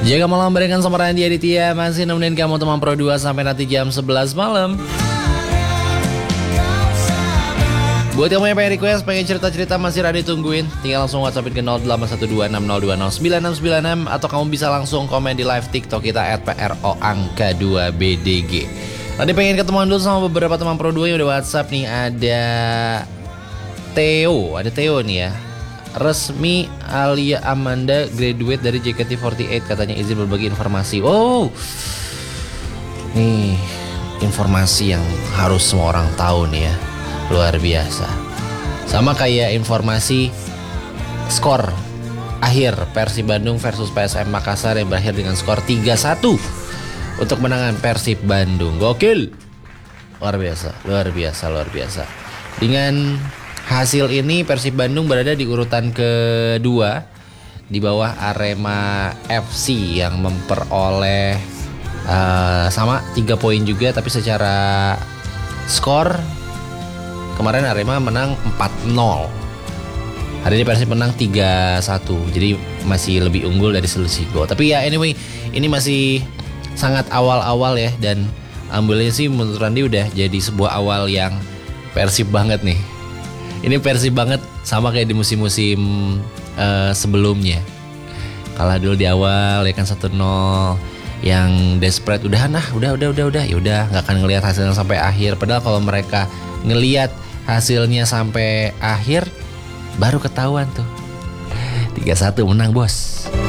Jaga malam barengan sama Randy Aditya, masih nemenin kamu teman Pro 2 sampai nanti jam 11 malam. Buat yang pengen request, pengen cerita-cerita masih Randy tungguin. Tinggal langsung WhatsAppin ke 081260202996 atau kamu bisa langsung komen di live TikTok kita @PRO_2BDG. Tadi pengen ketemuan dulu sama beberapa teman Pro 2 yang udah WhatsApp nih. Ada Theo nih ya. Resmi Alia Amanda graduate dari JKT48, katanya izin berbagi informasi. Oh, nih informasi yang harus semua orang tahu nih ya, luar biasa. Sama kayak informasi skor akhir Persib Bandung versus PSM Makassar yang berakhir dengan skor 3-1 untuk menangan Persib Bandung. Gokil, luar biasa. Dengan hasil ini Persib Bandung berada di urutan kedua di bawah Arema FC yang memperoleh sama 3 poin juga, tapi secara skor kemarin Arema menang 4-0. Hari ini Persib menang 3-1. Jadi masih lebih unggul dari selisih gol. Tapi ya anyway, ini masih sangat awal-awal ya, dan alhamdulillah sih menurut Randy udah jadi sebuah awal yang Persib banget nih. Ini Persib banget, sama kayak di musim-musim sebelumnya. Kalah dulu di awal ya kan 1-0, yang desperate udah ya udah nggak akan ngelihat hasilnya sampai akhir. Padahal kalau mereka ngelihat hasilnya sampai akhir baru ketahuan tuh. 3-1 menang, bos.